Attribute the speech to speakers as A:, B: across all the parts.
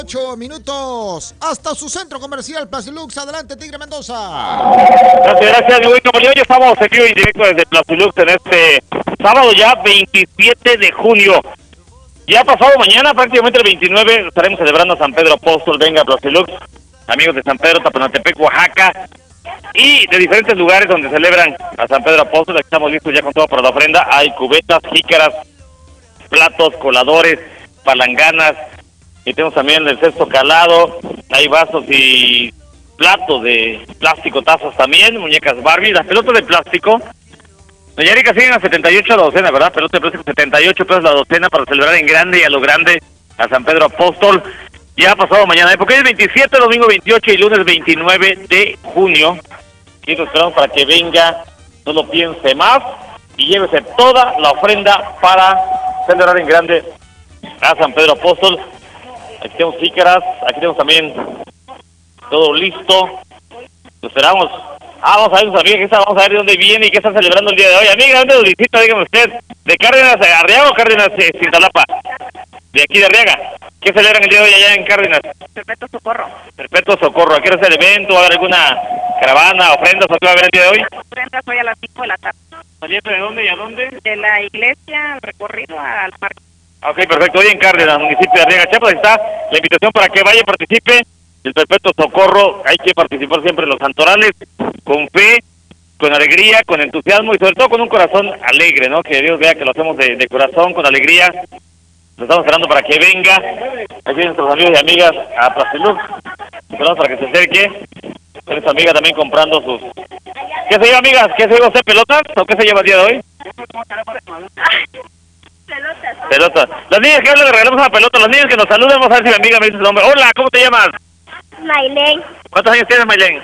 A: 8 minutos hasta su centro comercial Plasilux. Adelante, Tigre Mendoza.
B: Gracias, mi buen compañero. Hoy estamos en vivo y directo desde Plasilux en este sábado ya 27 de junio. Ya pasado mañana, prácticamente el 29, estaremos celebrando a San Pedro Apóstol. Venga, Plasilux, amigos de San Pedro, Tapanatepec, Oaxaca y de diferentes lugares donde celebran a San Pedro Apóstol. Aquí estamos listos ya con todo para la ofrenda. Hay cubetas, jícaras, platos, coladores, palanganas. Y tenemos también el cesto calado, hay vasos y platos de plástico, tazas también, muñecas Barbie, las pelotas de plástico. Doña Erika, siguen a 78 la docena, ¿verdad? Pelota de plástico, 78 pesos la docena para celebrar en grande y a lo grande a San Pedro Apóstol. Ya ha pasado mañana, porque es 27, domingo 28 y lunes 29 de junio. Y nos esperamos para que venga, no lo piense más, y llévese toda la ofrenda para celebrar en grande a San Pedro Apóstol. Aquí tenemos jícaras, aquí tenemos también todo listo. Lo esperamos. Vamos a ver, sus amigas, vamos a ver de dónde viene y qué están celebrando el día de hoy. Amiga, ¿dónde lo visita? Dígame usted. ¿De Cárdenas Arriaga o Cárdenas Cintalapa? De aquí de Arriaga. ¿Qué celebran el día de hoy allá en Cárdenas?
C: Perpetuo Socorro.
B: Perpetuo Socorro. ¿A qué hora es el evento? ¿Va a haber alguna caravana, ofrendas o qué va a haber el día de hoy?
C: Ofrendas hoy a las 5 de la tarde.
B: ¿Saliendo de dónde y a dónde?
C: De la iglesia, al recorrido al parque.
B: Ok, perfecto. Hoy en Cárdenas, municipio de Arriaga, Chiapas, está la invitación para que vaya y participe del Perpetuo Socorro. Hay que participar siempre en los santorales, con fe, con alegría, con entusiasmo y sobre todo con un corazón alegre, ¿no? Que Dios vea que lo hacemos de corazón, con alegría. Nos estamos esperando para que venga. Aquí vienen nuestros amigos y amigas a Plasilux. Esperamos para que se acerque. Nuestra amiga también comprando sus... ¿Qué se lleva, amigas? ¿Qué se lleva usted, pelotas? ¿O qué se lleva el día de hoy? Pelotas. Las niñas que hablan, le regalamos una pelota. Las niñas que nos saluden, vamos a ver si mi amiga me dice su nombre. Hola, ¿cómo te llamas?
D: Maylene.
B: ¿Cuántos años tienes, Maylene?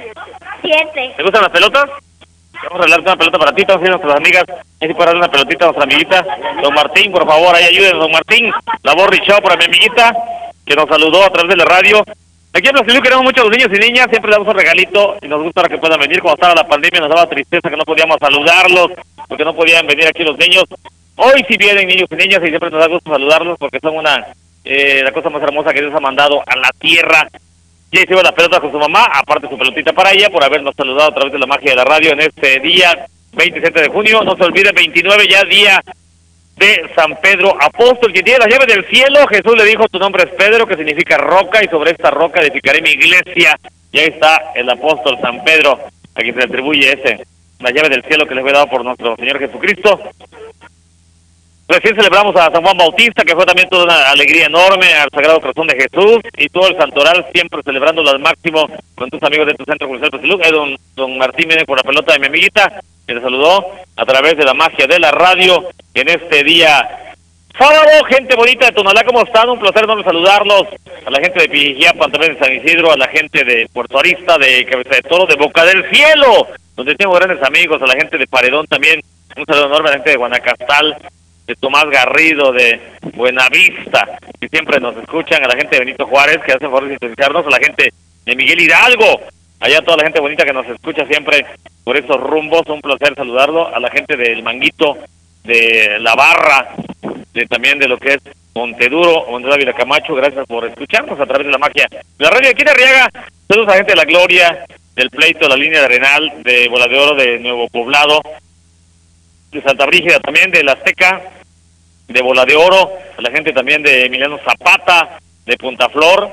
D: 7.
B: ¿Te gustan las pelotas? Vamos a regalarte una pelota para ti. Estamos haciendo nuestras amigas. Ahí sí puede darle una pelotita a nuestra amiguita. Don Martín, por favor, ahí ayúdenos, don Martín. La voz Richao para mi amiguita, que nos saludó a través de la radio. Aquí en Plasilux queremos mucho a los niños y niñas. Siempre le damos un regalito y nos gusta ahora que puedan venir. Cuando estaba la pandemia nos daba tristeza que no podíamos saludarlos, porque no podían venir aquí los niños. Hoy sí vienen niños y niñas y siempre nos da gusto saludarlos porque son la cosa más hermosa que Dios ha mandado a la tierra. Y ahí se va la pelota con su mamá, aparte su pelotita para ella, por habernos saludado a través de la magia de la radio en este día 27 de junio. No se olvide, 29 ya día de San Pedro Apóstol, quien tiene las llaves del cielo. Jesús le dijo, tu nombre es Pedro, que significa roca, y sobre esta roca edificaré mi iglesia. Y ahí está el apóstol San Pedro, a quien se le atribuye la llave del cielo que le fue dado por nuestro Señor Jesucristo. Recién celebramos a San Juan Bautista, que fue también toda una alegría enorme, al Sagrado Corazón de Jesús, y todo el santoral siempre celebrándolo al máximo con tus amigos de tu centro comercial Plasilux. Don Martín viene por la pelota de mi amiguita, que le saludó a través de la magia de la radio en este día sábado. Gente bonita de Tonalá, ¿cómo están? Un placer enorme saludarlos. A la gente de Pijijiapan, también de San Isidro, a la gente de Puerto Arista, de Cabeza de Toro, de Boca del Cielo, donde tengo grandes amigos, a la gente de Paredón también, un saludo enorme a la gente de Guanacastal, de Tomás Garrido, de Buenavista, que siempre nos escuchan, a la gente de Benito Juárez, que hacen favor de sintonizarnos, a la gente de Miguel Hidalgo, allá toda la gente bonita que nos escucha siempre por esos rumbos, un placer saludarlo, a la gente del Manguito, de La Barra, también de lo que es Monteduro, Monteduro Vilacamacho, gracias por escucharnos a través de la magia de la radio. Aquí de Arriaga, saludos a la gente de La Gloria, del Pleito, la línea de Arenal, de Bola de Oro, de Nuevo Poblado, de Santa Brígida también, de La Azteca, de Bola de Oro, a la gente también de Emiliano Zapata, de Punta Flor,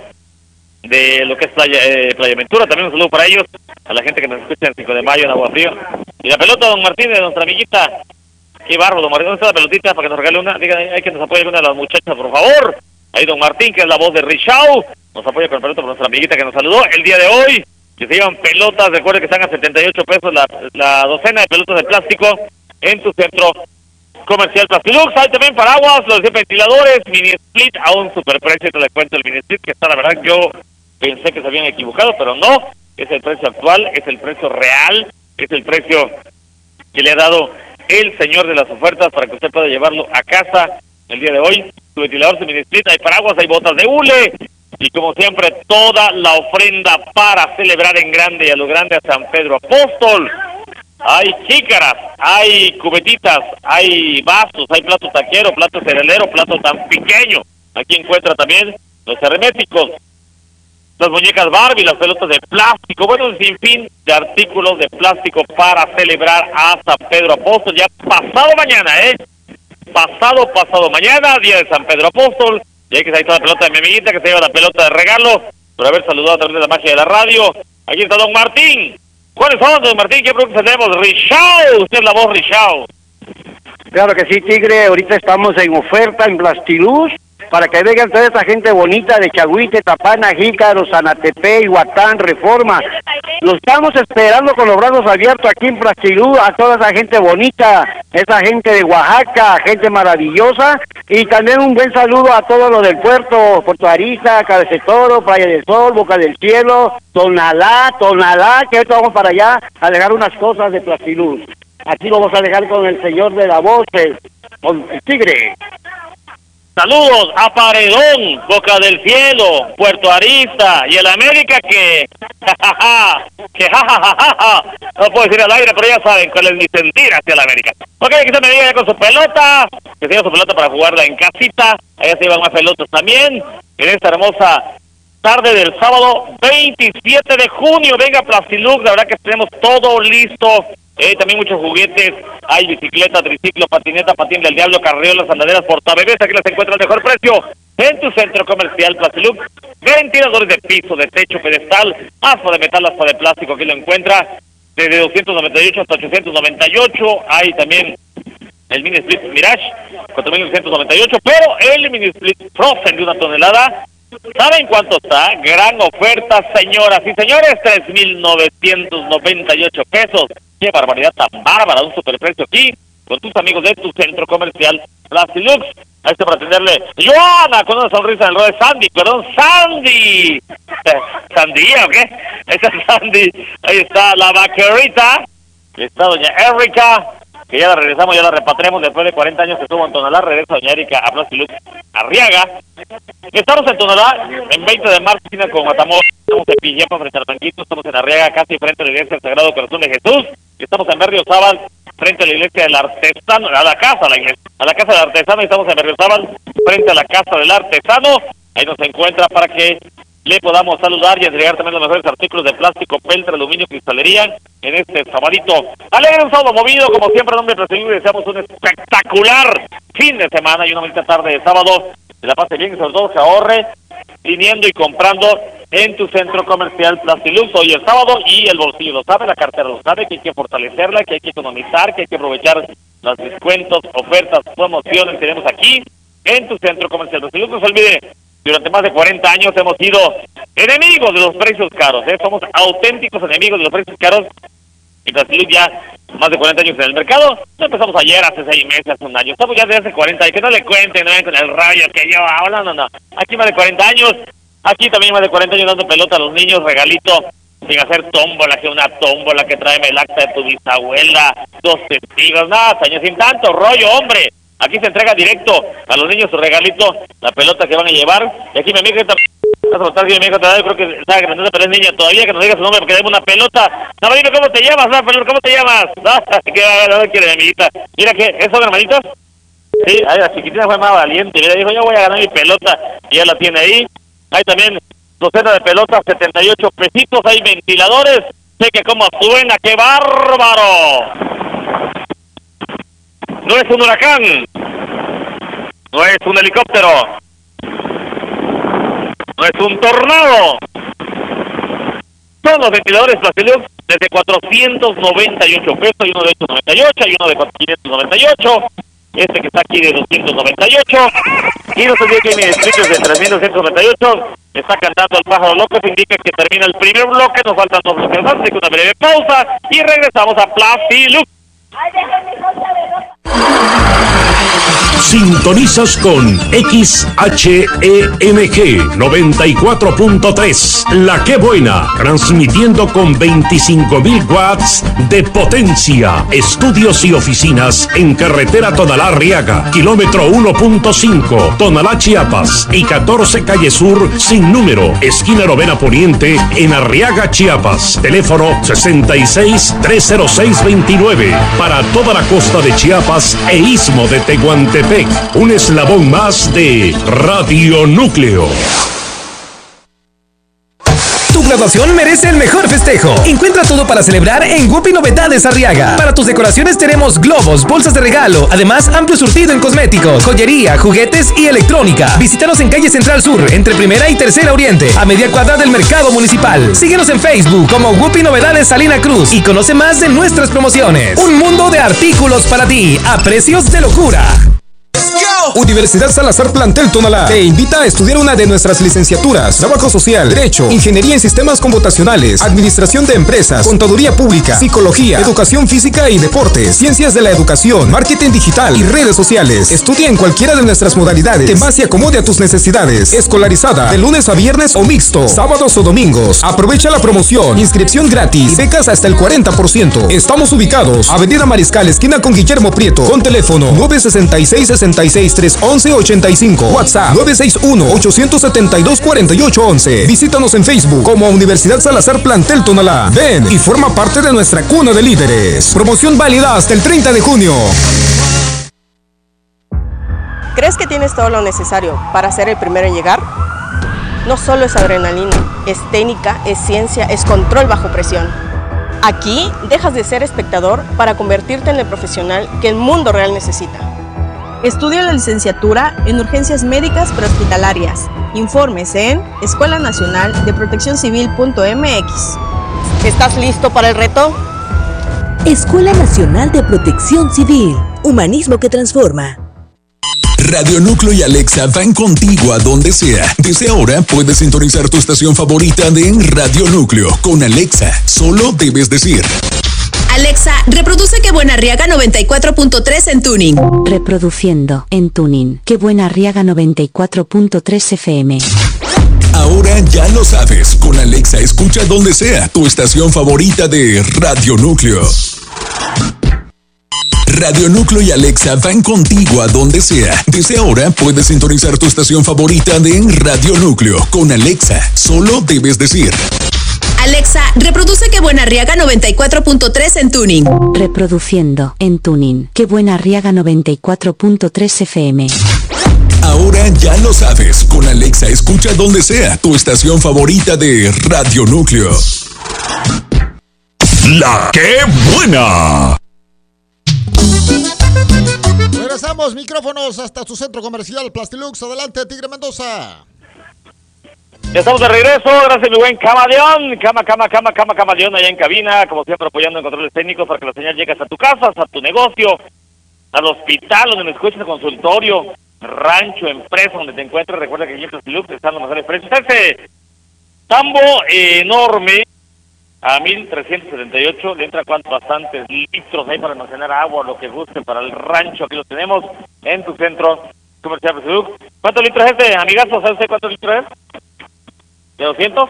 B: de lo que es Playa Ventura, también un saludo para ellos, a la gente que nos escucha en 5 de mayo en Agua Frío. Y la pelota, don Martín, de nuestra amiguita, qué bárbaro, don Martín, ¿dónde está la pelotita para que nos regale una? Diga, hay que nos apoye una de las muchachas, por favor. Ahí don Martín, que es la voz de Richau, nos apoya con la pelota por nuestra amiguita que nos saludó el día de hoy, que se llevan pelotas, recuerde que están a 78 pesos la docena de pelotas de plástico en tu centro comercial Plasilux. Hay también paraguas, los de ventiladores, mini split a un superprecio. Te le cuento el mini split, que está, la verdad, yo pensé que se habían equivocado, pero no, es el precio actual, es el precio real, es el precio que le ha dado el señor de las ofertas para que usted pueda llevarlo a casa el día de hoy. Su ventilador, su mini split, hay paraguas, hay botas de hule, y como siempre, toda la ofrenda para celebrar en grande y a lo grande a San Pedro Apóstol. Hay jícaras, hay cubetitas, hay vasos, hay plato taquero, plato cerealero, plato tan pequeño. Aquí encuentra también los herméticos, las muñecas Barbie, las pelotas de plástico, bueno, un sinfín de artículos de plástico para celebrar a San Pedro Apóstol, ya pasado mañana, pasado mañana, día de San Pedro Apóstol, y hay que salir toda la pelota de mi amiguita, que se lleva la pelota de regalo, por haber saludado a través de la magia de la radio. Aquí está don Martín. ¿Cuáles son, don Martín? ¿Qué productos tenemos? Richao, usted es la voz, Richao.
E: Claro que sí, Tigre, ahorita estamos en oferta en Plastiluz, para que vengan toda esa gente bonita de Chagüite, Tapana, Jícaro, Sanatepe, Huatán, Reforma. Los estamos esperando con los brazos abiertos aquí en Plastiluz, a toda esa gente bonita, esa gente de Oaxaca, gente maravillosa, y también un buen saludo a todos los del puerto, Puerto Arista, Cabeza de Toro, Playa del Sol, Boca del Cielo, Tonalá, que ahorita vamos para allá a dejar unas cosas de Plastiluz. Aquí vamos a dejar con el señor de la voz, con el Tigre.
B: Saludos a Paredón, Boca del Cielo, Puerto Arista y el América que no puedo decir al aire, pero ya saben cuál es mi sentir hacia el América. Ok, aquí se me viene con su pelota, que tiene su pelota para jugarla en casita, allá se llevan más pelotas también, en esta hermosa tarde del sábado 27 de junio, venga Plastilux, la verdad que tenemos todo listo. También muchos juguetes, hay bicicleta, triciclo, patineta, patín del diablo, carriolas, andaderas, portabebés, aquí las encuentras al mejor precio en tu centro comercial Plastilux. Ventiladores de piso, de techo, pedestal, aspa de metal, aspa de plástico, aquí lo encuentra desde 298 hasta 898. Hay también el mini split Mirage, 4.998, pero el mini split Frozen de 1 tonelada, ¿saben cuánto está? Gran oferta, señoras y señores, 3.998 pesos. ¡Qué barbaridad tan bárbara! Un superprecio aquí, con tus amigos de tu centro comercial Plastilux. Ahí está para atenderle Joana, con una sonrisa en el rostro de Sandy. ¿Sandía o qué? Esa es Sandy. Ahí está la vaquerita. Está doña Erika, que ya la regresamos, ya la repatriamos después de 40 años que estuvo en Tonalá. Regresa doña Erika a Plastilux Arriaga. Estamos en Tonalá, en 20 de marzo, esquina con Matamoros. Estamos en Pijapa, frente al Banquito. Estamos en Arriaga, casi frente a la iglesia del Sagrado Corazón de Jesús. Estamos en Berriozábal, frente a la iglesia del artesano, a la casa del artesano. Estamos en Berriozábal, frente a la casa del artesano. Ahí nos encuentra para que le podamos saludar y entregar también los mejores artículos de plástico, peltre, aluminio, cristalería en este sabadito. Alegre, un sábado movido, como siempre, en nombre de Plastilux, deseamos un espectacular fin de semana y una bonita tarde de sábado. Que la pase bien y sobre todo se ahorre viniendo y comprando en tu centro comercial Plastilux hoy el sábado, y el bolsillo lo sabe, la cartera lo sabe, que hay que fortalecerla, que hay que economizar, que hay que aprovechar los descuentos, ofertas, promociones que tenemos aquí en tu centro comercial Plastilux. No se olvide, durante más de 40 años hemos sido enemigos de los precios caros, somos auténticos enemigos de los precios caros, y Plastilux ya más de 40 años en el mercado. No empezamos ayer, hace 6 meses, hace un año, estamos ya desde hace 40, y que no le cuenten, no con el rollo que yo hablo, no, aquí más de 40 años, aquí también más de 40 años dando pelota a los niños, regalito, sin hacer tómbola, que una tómbola, que tráeme el acta de tu bisabuela, 2 testigos, nada, señor, sin tanto rollo, hombre. Aquí se entrega directo a los niños su regalito, la pelota que van a llevar. Y aquí mi amiga está... yo creo que está grande, pero es niña todavía, que nos diga su nombre porque demos una pelota. No, dime cómo te llamas, ¿cómo te llamas? No quiere mi amiguita. Mira que, ¿eso, hermanitos? Sí, ahí la chiquitina fue más valiente. Mira, dijo, yo voy a ganar mi pelota. Y ya la tiene ahí. Hay también docena de pelotas, 78 pesitos. Hay ventiladores. Sé que cómo suena, ¡qué bárbaro! No es un huracán, no es un helicóptero, no es un tornado. Son los ventiladores Plastilux desde 498 pesos, hay uno de 898, hay uno de 598, este que está aquí de 298, y no se olvide que hay ministerios de 3.298, está cantando el pájaro loco, se indica que termina el primer bloque, nos faltan 2 bloques más, así que una breve pausa, y regresamos a Plastilux.
F: Sintonizas con XHEMG 94.3, La Que Buena, transmitiendo con 25.000 watts de potencia. Estudios y oficinas en carretera Tonalá-Arriaga, kilómetro 1.5, Tonalá, Chiapas, y 14 Calle Sur, sin número, esquina Novena Poniente, en Arriaga, Chiapas. Teléfono 66-306-29. Para toda la costa de Chiapas Chiapas e Istmo de Tehuantepec. Un eslabón más de Radio Núcleo.
G: Tu graduación merece el mejor festejo. Encuentra todo para celebrar en Whoopi Novedades Arriaga. Para tus decoraciones tenemos globos, bolsas de regalo, además amplio surtido en cosméticos, joyería, juguetes y electrónica. Visítanos en calle Central Sur, entre Primera y Tercera Oriente, a media cuadra del Mercado Municipal. Síguenos en Facebook como Whoopi Novedades Salina Cruz y conoce más de nuestras promociones. Un mundo de artículos para ti, a precios de locura.
H: Universidad Salazar Plantel Tonalá te invita a estudiar una de nuestras licenciaturas: Trabajo Social, Derecho, Ingeniería en Sistemas Computacionales, Administración de Empresas, Contaduría Pública, Psicología, Educación Física y Deportes, Ciencias de la Educación, Marketing Digital y Redes Sociales. Estudia en cualquiera de nuestras modalidades que más se acomode a tus necesidades. Escolarizada de lunes a viernes o mixto, sábados o domingos. Aprovecha la promoción, inscripción gratis y becas hasta el 40%. Estamos ubicados Avenida Mariscal, esquina con Guillermo Prieto, con teléfono 966-66-311-85, WhatsApp 961-872-4811. Visítanos en Facebook como Universidad Salazar Plantel Tonalá. Ven y forma parte de nuestra cuna de líderes. Promoción válida hasta el 30 de junio.
I: ¿Crees que tienes todo lo necesario para ser el primero en llegar? No solo es adrenalina, es técnica, es ciencia, es control bajo presión. Aquí dejas de ser espectador para convertirte en el profesional que el mundo real necesita. Estudia la licenciatura en urgencias médicas prehospitalarias. Informes en Escuela Nacional de Protección Civil.mx. ¿Estás listo para el reto?
J: Escuela Nacional de Protección Civil. Humanismo que transforma.
K: Radio Núcleo y Alexa van contigo a donde sea. Desde ahora puedes sintonizar tu estación favorita de Radio Núcleo. Con Alexa, solo debes decir:
L: Alexa, reproduce Qué Buena Arriaga 94.3 en tuning.
J: Reproduciendo en tuning Qué Buena Arriaga 94.3 FM.
K: Ahora ya lo sabes. Con Alexa escucha donde sea tu estación favorita de Radio Núcleo. Radio Núcleo y Alexa van contigo a donde sea. Desde ahora puedes sintonizar tu estación favorita de Radio Núcleo. Con Alexa, solo debes decir:
L: Alexa, reproduce Qué Buena Arriaga 94.3 en tuning.
J: Reproduciendo en tuning Qué Buena Arriaga 94.3 FM.
K: Ahora ya lo sabes. Con Alexa escucha donde sea tu estación favorita de Radio Núcleo.
F: La Qué Buena.
A: Regresamos, micrófonos hasta su centro comercial Plastilux. Adelante, Tigre Mendoza.
B: Ya estamos de regreso, gracias mi buen Camaleón, Camaleón allá en cabina, como siempre apoyando en controles técnicos para que la señal llegue hasta tu casa, hasta tu negocio, al hospital, donde me escuches, el consultorio, rancho, empresa, donde te encuentres. Recuerda que aquí en Plastilux están los mejores precios. Ese tambo enorme a 1,378, le entra bastantes litros ahí para almacenar agua, lo que guste para el rancho. Aquí lo tenemos en tu centro comercial Plastilux. ¿Cuántos litros es este, amigazo? ¿Sabe usted cuántos litros es? ¿De 200?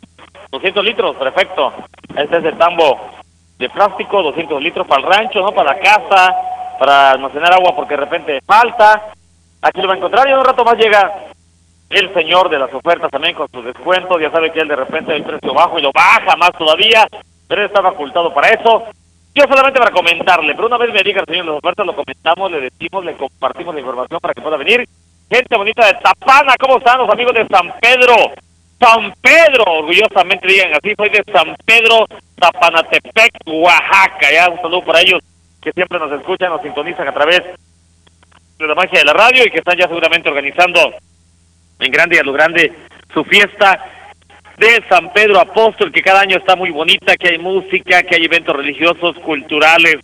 B: 200 litros, perfecto. Este es el tambo de plástico, 200 litros para el rancho, ¿no? Para la casa, para almacenar agua porque de repente falta. Aquí lo va a encontrar y en un rato más llega el señor de las ofertas también con sus descuentos. Ya sabe que él de repente hay precio bajo y lo baja más todavía, pero él está facultado para eso. Yo solamente para comentarle, pero una vez me diga el señor de las ofertas, lo comentamos, le decimos, le compartimos la información para que pueda venir. Gente bonita de Tapana, ¿cómo están los amigos de San Pedro? San Pedro, orgullosamente digan así, soy de San Pedro, Tapanatepec, Oaxaca. Ya un saludo para ellos que siempre nos escuchan, nos sintonizan a través de la magia de la radio y que están ya seguramente organizando en grande y a lo grande su fiesta de San Pedro Apóstol, que cada año está muy bonita, que hay música, que hay eventos religiosos, culturales,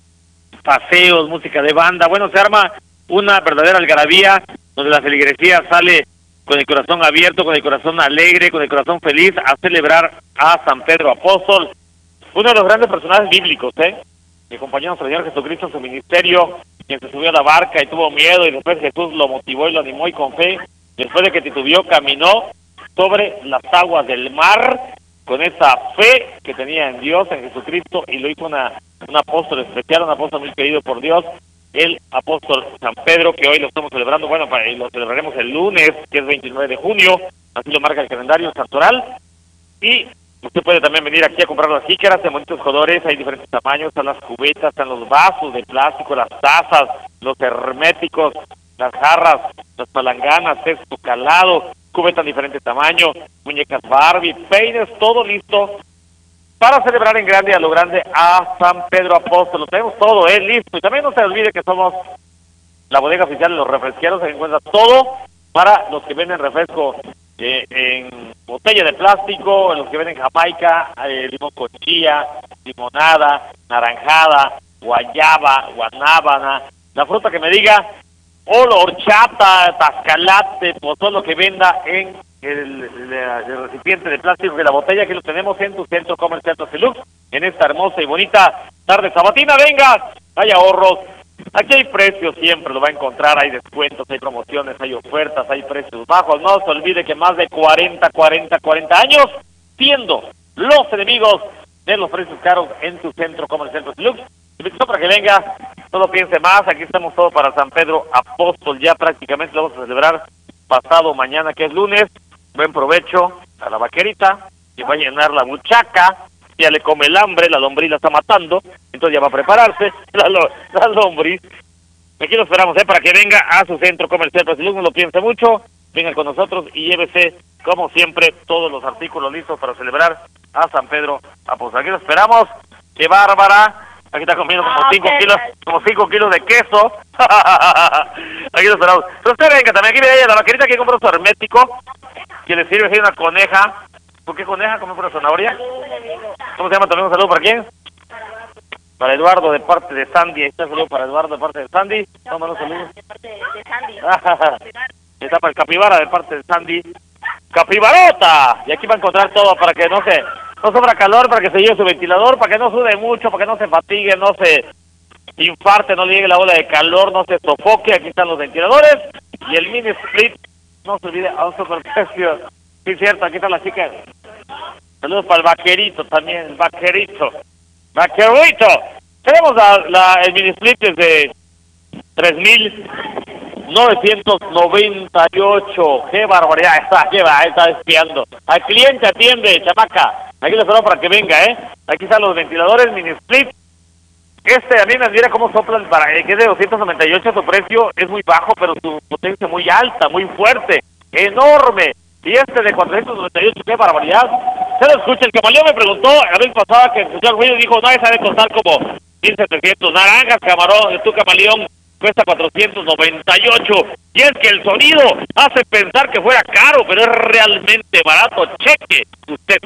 B: paseos, música de banda. Bueno, se arma una verdadera algarabía donde la feligresía sale con el corazón abierto, con el corazón alegre, con el corazón feliz a celebrar a San Pedro Apóstol, uno de los grandes personajes bíblicos, que acompañó a nuestro Señor Jesucristo en su ministerio, quien se subió a la barca y tuvo miedo y después Jesús lo motivó y lo animó y con fe, después de que titubeó, caminó sobre las aguas del mar con esa fe que tenía en Dios, en Jesucristo, y lo hizo un apóstol especial, un apóstol muy querido por Dios, el apóstol San Pedro, que hoy lo estamos celebrando, bueno, lo celebraremos el lunes, que es 29 de junio, así lo marca el calendario santoral, y Usted puede también venir aquí a comprar las jícaras de bonitos colores, hay diferentes tamaños, están las cubetas, están los vasos de plástico, las tazas, los herméticos, las jarras, las palanganas, cesto calado, cubetas de diferente tamaño, muñecas Barbie, peines, todo listo para celebrar en grande, a lo grande, a San Pedro Apóstol. Lo tenemos todo, listo. Y también no se olvide que somos la bodega oficial de los refresqueros, se encuentra todo para los que venden refresco en botella de plástico, los que venden Jamaica, limón con chía, limonada, naranjada, guayaba, guanábana, la fruta que me diga, horchata, tascalate, pues todo lo que venda en el recipiente de plástico de la botella, que lo tenemos en tu centro comercial Plastilux, en esta hermosa y bonita tarde sabatina. Venga, hay ahorros, aquí hay precios, siempre lo va a encontrar, hay descuentos, hay promociones, hay ofertas, hay precios bajos. No se olvide que más de 40 años siendo los enemigos de los precios caros en tu centro comercial Plastilux. Invito para que venga, no lo piense más, aquí estamos todos para San Pedro Apóstol, ya prácticamente lo vamos a celebrar pasado mañana, que es lunes. Buen provecho a la vaquerita, que va a llenar la buchaca, ya le come el hambre, la lombriz la está matando, entonces ya va a prepararse la lombriz. Aquí lo esperamos, para que venga a su centro comercial Plastilux, no lo piense mucho, venga con nosotros y llévese, como siempre, todos los artículos listos para celebrar a San Pedro Apóstol. Aquí lo esperamos, qué bárbara. Aquí está comiendo como 5 kilos de queso. Aquí lo esperamos. Pero usted venga también, aquí viene la vaquerita que compró su hermético, que le sirve así una coneja. ¿Por qué coneja? ¿Come pura zanahoria? ¿Cómo se llama también? Un saludo para quién? Para Eduardo de parte de Sandy. Ahí está el saludo para Eduardo de parte de Sandy. Vamos a saludos. De parte de Sandy. Está para el Capibara de parte de Sandy. ¡Capibarota! Y aquí va a encontrar todo para que no sobra calor, para que se lleve su ventilador, para que no sude mucho, para que no se fatigue, no se infarte, no le llegue la ola de calor, no se sofoque. Aquí están los ventiladores y el mini split, no se olvide, a un superprecio. Sí, cierto, aquí está la chica. Saludos para el vaquerito también, el vaquerito. Tenemos el mini split desde 3,998. ¡Qué barbaridad! Está espiando. Al cliente atiende, chamaca. Aquí lo esperamos para que venga, Aquí están los ventiladores, mini split. A mí me admira cómo sopla el para que es de 298, su precio es muy bajo, pero su potencia muy alta, muy fuerte, enorme. Y de 498, qué barbaridad. Se lo escucha, el camaleón me preguntó la vez pasada que escuchó el ruido y dijo, no, esa debe costar como 1,700. Naranjas, camarón, tu camaleón, cuesta 498. Y es que el sonido hace pensar que fuera caro, pero es realmente barato. Cheque usted.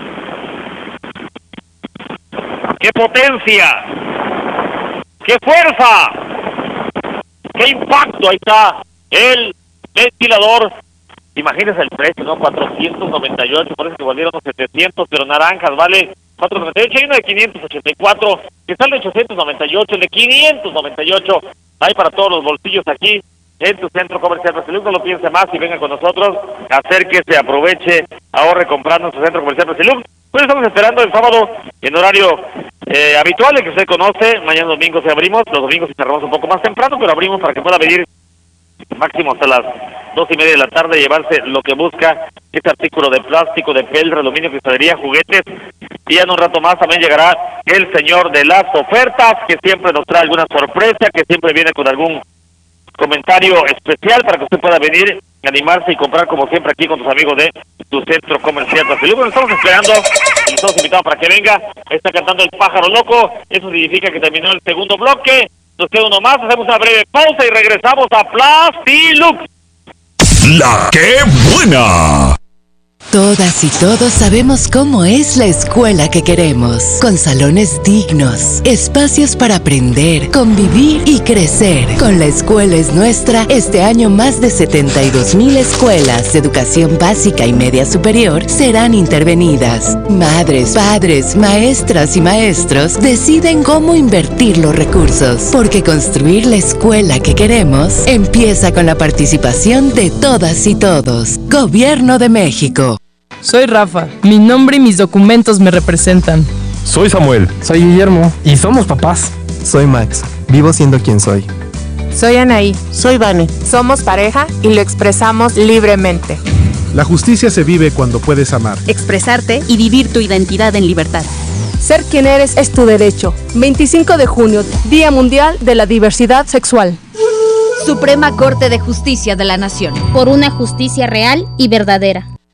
B: ¡Qué potencia! ¡Qué fuerza! ¡Qué impacto! Ahí está el ventilador. Imagínese el precio, ¿no? 498, parece que valieron unos 700, pero naranjas vale 498. Hay uno de 584, que está el de 898, el de 598. Hay para todos los bolsillos aquí en tu centro comercial Plastilux. No lo piense más y venga con nosotros, acérquese, aproveche, ahorre comprando en su centro comercial Plastilux. Pues estamos esperando el sábado en horario habitual, el que usted conoce. Mañana domingo se abrimos, los domingos cerramos un poco más temprano, pero abrimos para que pueda venir máximo hasta las 2:30 de la tarde, llevarse lo que busca, este artículo de plástico, de peltre, aluminio, cristalería, juguetes. Y en un rato más también llegará el señor de las ofertas, que siempre nos trae alguna sorpresa, que siempre viene con algún comentario especial para que usted pueda venir, animarse y comprar como siempre aquí con tus amigos de tu centro comercial Plastilux. Nos estamos esperando y estamos invitados para que venga. Está cantando el pájaro loco, eso significa que terminó el segundo bloque. Nos queda uno más, hacemos una breve pausa y regresamos a Plastilux.
F: ¡La qué buena!
M: Todas y todos sabemos cómo es la escuela que queremos, con salones dignos, espacios para aprender, convivir y crecer. Con La Escuela es Nuestra, este año más de 72,000 escuelas de educación básica y media superior serán intervenidas. Madres, padres, maestras y maestros deciden cómo invertir los recursos, porque construir la escuela que queremos empieza con la participación de todas y todos. Gobierno de México.
N: Soy Rafa, mi nombre y mis documentos me representan.
O: Soy Samuel.
P: Soy Guillermo. Y somos papás.
Q: Soy Max, vivo siendo quien soy.
R: Soy Anaí.
S: Soy Vane.
R: Somos pareja y lo expresamos libremente.
O: La justicia se vive cuando puedes amar,
R: expresarte y vivir tu identidad en libertad.
S: Ser quien eres es tu derecho. 25 de junio, Día Mundial de la Diversidad Sexual.
T: Suprema Corte de Justicia de la Nación.
U: Por una justicia real y verdadera.